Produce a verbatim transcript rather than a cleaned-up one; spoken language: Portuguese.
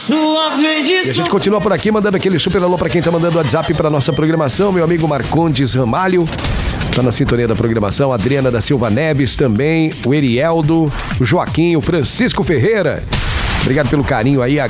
Sua vez de E a gente continua por aqui, mandando aquele super alô pra quem tá mandando WhatsApp pra nossa programação. Meu amigo Marcondes Ramalho tá na sintonia da programação. Adriana da Silva Neves também. O Erieldo, o Joaquim, o Francisco Ferreira. Obrigado pelo carinho aí. A